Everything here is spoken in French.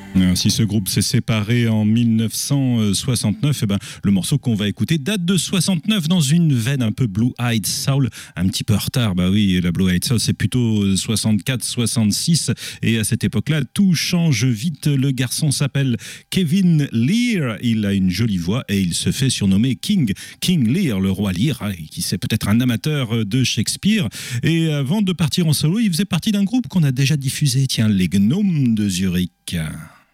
Si ce groupe s'est séparé en 1969, le morceau qu'on va écouter date de 69 dans une veine un peu Blue-Eyed Soul, un petit peu en retard. Bah oui, la Blue-Eyed Soul, c'est plutôt 64, 66. Et à cette époque-là, tout change vite. Le garçon s'appelle Kevin Lear. Il a une jolie voix et il se fait surnommer King Lear, le roi Lear, qui c'est peut-être un amateur de Shakespeare. Et avant de partir en solo, il faisait partie d'un groupe qu'on a déjà diffusé, tiens, les Gnomes de Zurich.